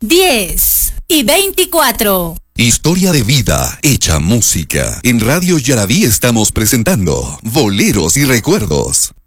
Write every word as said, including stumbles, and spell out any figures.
diez y veinticuatro. Historia de vida hecha música. En Radio Yaraví estamos presentando Boleros y Recuerdos.